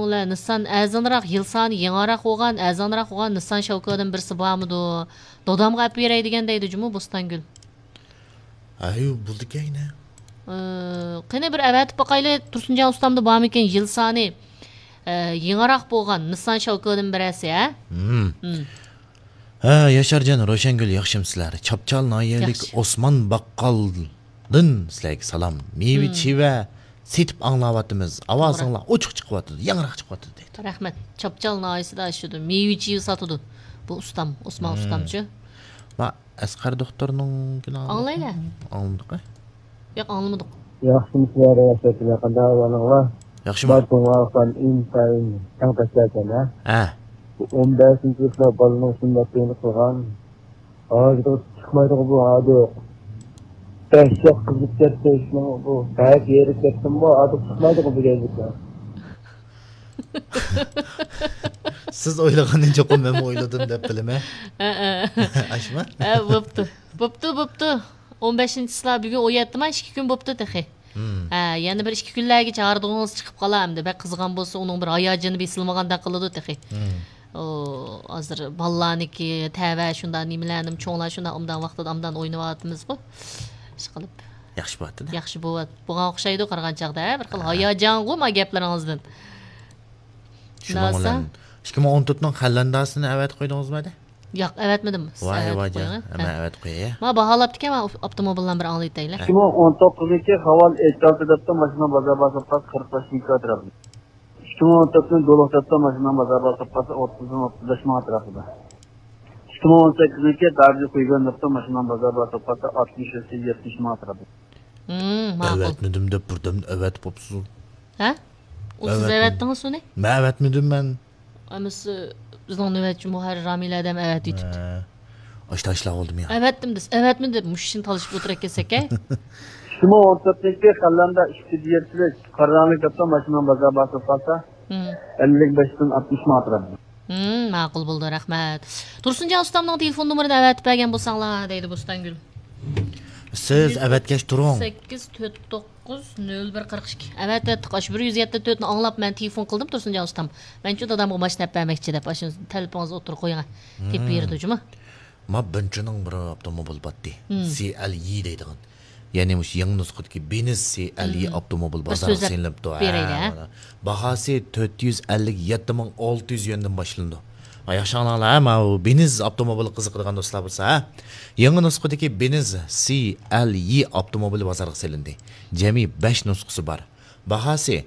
Şunla Nissan azınroq yil soni yangiroq bo'lgan, azonroq bo'lgan Nissan Shawko'dan birisi bormidi? Dodamga olib beray degan deydi Jumo Bo'stongul. Ayu buldu kayne. Qani bir avatib boqayli Tursunjon ustamda bormikan yil soni yangiroq bo'lgan Nissan Shawko'dan birisi, ha? Ha, Yaşarcan Roşengül yaxshimsizlar. Chapchal noyerlik Osman Baqqaldan sizlarga salom. Mevi chiva setib anglayapmiz. Ovozinglar ochiq chiqyapti, yangiroq chiqyapti deydi. Rahmat. Chapchal noyisida shudu. Mevi chiva sotadi. Bu ustam, Osman ustamchi. Va Asqar doktorning anglaylar. Anladik. Yo'q, anlamadik. Yaxshimsizlar, yaxshilar, qanday ahvolingiz? Yaxshimi? Barchangizdan intayin kang tashlagan, ha? 15 yilda bolaning sunnatini qilgan. Hozir chiqmaydi bu hadi. Tashyoq qilib ketdi bu. Qayerga yeri ketdim bu, hadi chiqmaydi bu yerga. Siz o'ylagandan cho'qim men o'yladim deb bilame. Ashma? Ha, bo'pti. 15-sizlar bugun o'yatdimi, 2 kun bo'pti texi. Ha, yana bir 2 kunlarga chaqirdigingiz chiqib qolamdi. Bak qizg'an bo'lsa, uning bir hayojini besilmaganda qiladi texi. Hozir ballarniki, tava shundan nimalarnim, cho'nglar shundan umdan vaqtida umdan o'ynayapmiz bu. Ish qilib. Yaxshi bo'pti. Yaxshi bo'pti. Bunga o'xshaydi qarag'anchaqda, bir xil hayojon-g'u ma gaplaringizdan. Shundan 2014 ning xallandasini avat qo'ydingizmi? Yo'q, avatmadim. Voy, men avat qo'yay. Ma baholabdik ama avtomobildan bir anglaytaylar. 2019-ki haval etkaldırıpta maşına bazar basıp 45 metre atrafı. 2014'ün doluktatta maşına bazar basıp 30-35 metre atrafıda. 2018'deki darcı kuyganlıkta maşına bazar basıp 60-70 metre atrafı. Avatmadim deb burdim, avat popsun. Ha? O siz avatdingiz uni? Men avatmadim men. Amisi bizning navbatchi muharrir Ramiladam avat yutibdi. Ashtaşla oldum ya. Evetmi deb mushin talışıp o'tirib kelsak-a? 2014'deki xallanda istidiyatçilik qaranlıkta maşına bazar basıp 55'den 60 metre atrafı. Ma'qul bo'ldi, rahmat. Tursunjon ustamning telefon nomerini avatib bergan bo'lsanglar, deydi Bo'stongul. Siz avatgash turing. 8490142. Avatda 174 ni anglab men telefon qildim Tursunjon ustam. Men-chu dadamga mashinab bermoqchi deb, shu telefoningizni o'tirib qo'ying. Deb berdi-jumi? Ma birinchining bir avtomobil batdi. CLE deydigan. Ya'ni mush yangi nusxadagi Benz CLE avtomobil bozori senlib turadi. Bahasi 457.600 yuandan boshlandi. Yaxshinglar, ma Benz avtomobili qiziqadigan do'stlar bo'lsa, yangi nusxadagi Benz CLE avtomobili bozoriga selindi. Jami 5 nusxasi bor. Bahasi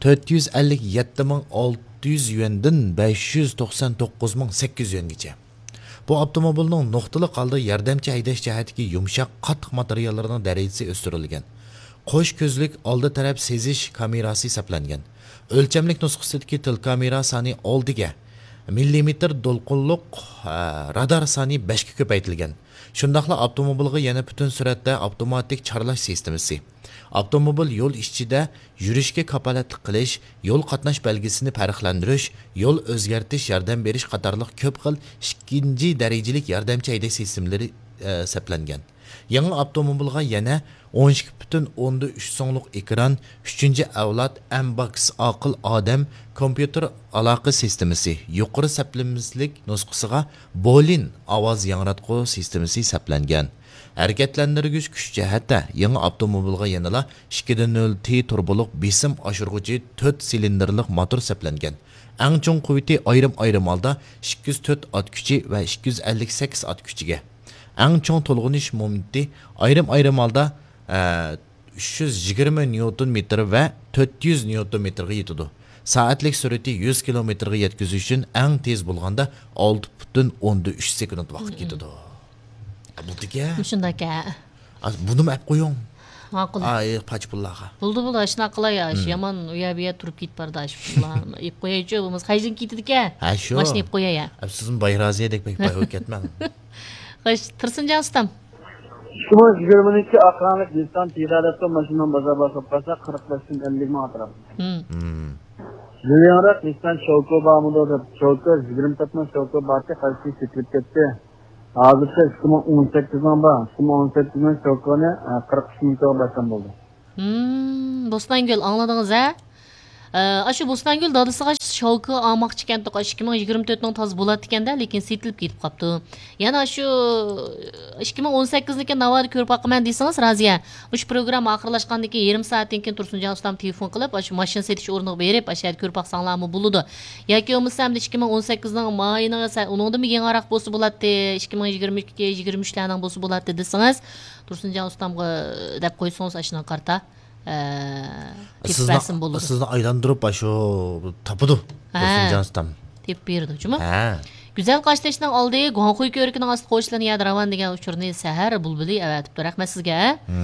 457.600 yuandan 599.800 yuangacha. Bu avtomobilning nuqtali qalda yordamchi haydash jihatidagi yumshoq, qattiq materiallarning darajasi o'stirilgan. Qo'sh ko'zlik oldi taraf sezish kamerasi hisoblangan. O'lchamlik nusxasidagi til kamera soni oldiga, millimetr to'lqinliq radar soni 5 ga ko'paytirilgan. Shundaqla avtomobilga yana butun suratda avtomatik charlash sistemasi. Avtomobil yo'l ichida yurishga kapolatlik qilish, yo'l qatnash belgisini farqlantirish, yo'l o'zgartirish, yordam berish qatorliq ko'p xil ikkinchi darajalik yordamchi haydash sistemlari hisoblangan. Yangi avtomobilga yana 12.3 sonliq ekran, 3-avlod M-Box aql odam kompyuter aloqa sistemasi, yuqori saplimizlik nusxasiga Bolin ovoz yangratquv sistemasi hisoblangan. Harakatlantirgich kuch jihatda yangi avtomobilga yanala 2.0 T turbolik besim oshirg'uchi 4 silindrlik motor hisoblangan. Eng chong quvvati ayrim holda 204 ot kuchi va 258 ot kuchiga. Eng chong to'lg'inish momenti ayrim holda 320 Nm va 400 Nm ga yetadi. Soatlik surati 100 km ga yetkazish uchun eng tez bo'lganda 6.13 sekund vaqt ketadi. Bulduga. Shundaka. Buni map qo'ying. Ma'qul. Ay, pachpullaga. Buldu, shuna qilay, yomon uya-buya turib ketib barda pullar. Ep qo'yaychi, biz qaydan ketdik-a? Ha, shu. Mashina ep qo'yay. Sizning Bayraziyadek pek pay ketmang. Xo'sh, Tursunjon ustam. 2022 aqranlik Nissan tijoratda mashina bozor bosib qolsa 45 dan 50 ming atrofida. Jilyanrak Nissan Shawko ba'mudo deb Shawko 24 ming Shawko barcha qarshi setilib ketdi. Hozircha 2018 dan bor. 2018 ming Shawkoni 43 ming to'g'ri bo'ldi. Bo'stongul angladingiz-a? Aşı Bostongul dadısıga şavkı almoqchi ekan, 2024 ning toz bo'ladi ekanda, lekin setilib ketib qopti. Yana shu 2018 niki navod ko'rib boqaman desangiz, Raziya, shu programma oxirlashgandan keyin yarim soatdan keyin Tursunjon ustam telefon qilib, shu mashina setish o'rniga berib, ashar ko'rib boqsanglarmi bo'ladi. Yoki bo'lmasam 2018 ning mayiniga uningda yangiroq bo'lsa bo'ladi, 2022 23 larning bo'lsa bo'ladi desangiz, Tursunjon ustamga deb qo'ysangiz ashuna qarta. Sizni aylandırıp şu tapıdı. Tursunjon ustam. Tep berdi, cuma? Ha. Güzel qaşlaşdan aldı, Guanxuy ko'rikining asti qo'shilani yadiravan degan uchurni sahar bulbuli avatibdi. Rahmat sizga.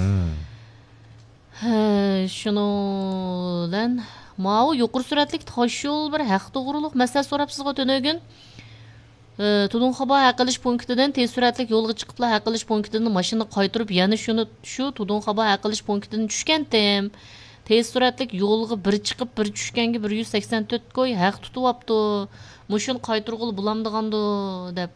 Shundan mau yuqori suratlik tosh yo'l bir haq to'g'riliq masala so'rab sizga to'nagin. Tudunxoba haqilish punktidan tez suratlik yo'lga chiqiblar haqilish punktidan mashina qaytirib, yana shu Tudunxoba haqilish punktidan tushgandim. Tez suratlik yo'lga bir chiqib, bir tushganga 184 qo'y haq tutibdi. Muşun qaytırğıl bulamdığandı dep.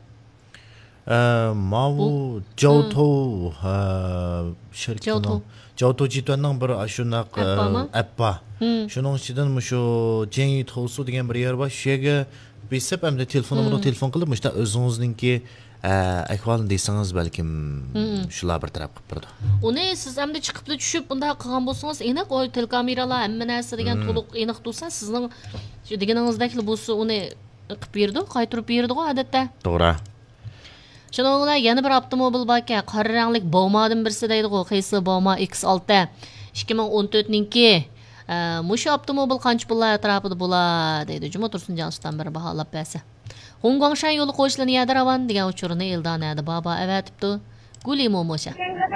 Mavu Jauto şirketining Jauto jitvanning bir ashunaq appa. Shuning ichidan mushu Jengi Tosu degan bir yer bor. Shu yerga besib hamda telefonimni telefon qilib, mushta o'zingizninki ahvolini desangiz balkim shular bir taraf qilib turdi. Uni siz hamda chiqibli tushib bunda qilgan bo'lsangiz, aniq o telekameralar hamma narsa degan to'liq aniq tursa, sizning shu deganingizdagi bo'lsa uni qilib berdi, qaytirib berdi odatda. To'g'ri. Shuningla yana bir avtomobil bor ekan, qora ranglik Bowmadan birsi deydi, qaysi Bowma X6 2014ninki. Mushu avtomobil qancha pullar atrofida bo'ladi deydi. Juma Tursunjon ustam bir baholab bersa. Honggongshan yo'li qo'shilani yadiravan degan uchurni Eldanada baba avatibdi. Guli momosha.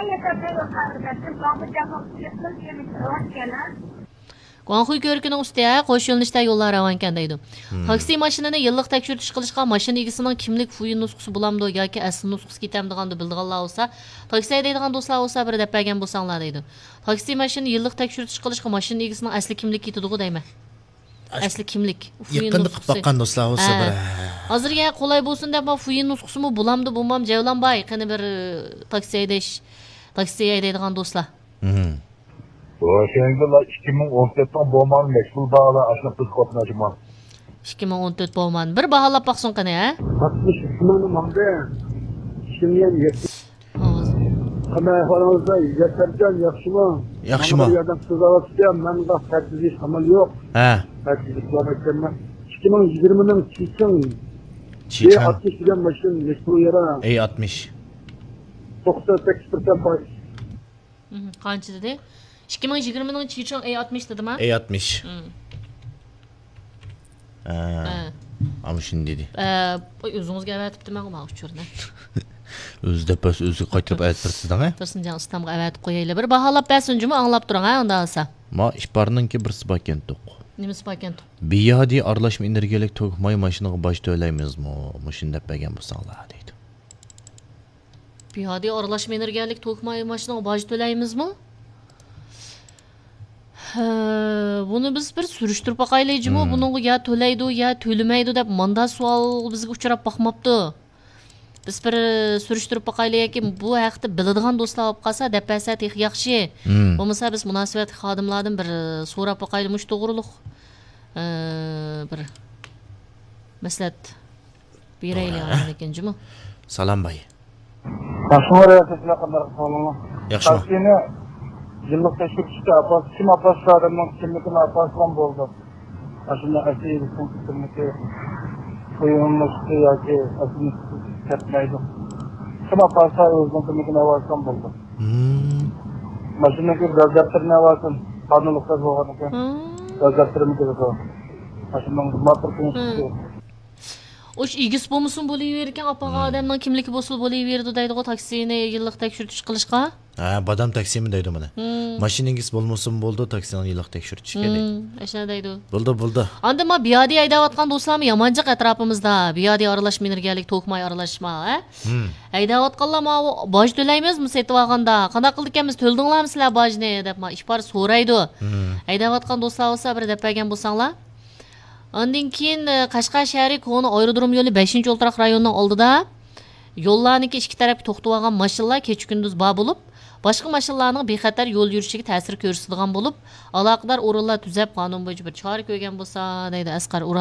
Guanxuy ko'rikining ustiga qo'shilishda yo'llar ravan ekan deydi. Taksi mashinani yillik tekshirish qilishga mashina egasining kimlik fuyi nusxasi bo'lamdi yoki asl nusxasi ketamdiganda bildiganlar bo'lsa, taksi haydaydigan do'stlar bo'lsa bir deb bergan bo'lsanglar deydi. Taksi mashinani yillik tekshirish qilishga mashina egasining asli kimligi ketadiku deyman. Asli kimlik. Yaqinda qilib boqqan do'stlar bo'lsa bir. Hozirga qulay bo'lsin deb fuyi nusxasimi bo'lamdi, bo'lmam javlanbay, qani bir taksi haydaydigan do'stlar. O'shandalar 2014dan bo'lman meşgul bağlar aşnaq qilib qo'ymoqchiman. 2014 bo'lman. Bir baholab boqsin qani, ha? 60 ming manda. Kimyan yetdi. Qanday ahvolingizda yetarkan yaxshimi? Yaxshimi? Bu yerdan so'rayapman, menda taklif amal yo'q. Ha. Taklif qilaman. 2020ning Chichang. 60 degan mashina meşgul yara. 60. 98% boy. Qancha dedi? 2020ning Chichang A60 dedimi? A60. Ama shuni dedi. O'zingizga avatibdiman men uchurni. O'zida pas o'zi qaytirib ayttirsiz-da. Tursunjon ustamga avatib qo'yaylik. Bir baholab bersin, juma anglab turing, ha, unda olsa. Ma ishbarninki bir sibaken to'q. Nimasi bakan? Biyadi aralashma energiyalik tok may mashinaga bosh to'laymizmi? Mushunda bergan bo'lsanglar deydi. Biyadi aralashma energiyalik tok may mashinaga bosh to'laymizmi? Buni biz bir surishtirib boqaylikmi? Buningga ya to'laydi, ya to'lamaydi deb manda savol bizga uchrab boqmabdi. Biz bir surishtirib boqaylik, bu haqda biladigan do'stlar olib qolsa, deb bersa tex yaxshi. Bo'lmasa biz munosabat xodimlardan bir so'rab boqaylik to'g'riliq. Bir maslahat beraylik lekin-jimi? Salom bay. Yaxshi. Yıllık teşvikçide kim apası adamın kimlikini apasılan boldu. Aslında asli bir kimlikte uyumlusu ya ki asli ketmeydi. Kim apası özgün kimlikini apasılan boldu. Maşındaki gazaptırını apasın. Kanunlukta boğanı ki. Gazaptırını gerekiyor. Aslında matır kimlikte. Oş igis bo'lmasin bo'lavergan apaga odamning kimligi bo'lsa bo'laverdi deydi-ku taksini yillik tekshirish qilishga. Ha, badam taksimi deydi mana. Mashiningiz bo'lmasin bo'ldi, taksini yillik tekshirishga deydi. Ashuna deydi. Bo'ldi. Endi men biyodi haydayotgan do'stlarmi yamanjiq atrofimizda, biyodi aralashma energiyalik to'kmay aralashma, ha? Haydayotganlar men boj to'laymizmi setib olganda? Qanday qildik ekanmiz, to'ldinglarmi sizlar bojni deb men ishbar so'raydi. Haydayotgan do'stlar bo'lsa bir deb bergan bo'lsanglar. Ondan keyin Qashqar shahri Koni aerodrom yo'li 5-o'ltiroq rayonining oldida yo'llarniki ikki tarafga to'xtab olgan mashinalar kecha kunduz bor bo'lib, boshqa mashinalarning bexatar yo'l yurishiga ta'sir ko'rsatadigan bo'lib, aloqador o'rinlar tuzab qonun bo'yicha bir chora ko'rgan bo'lsa, deydi Asqar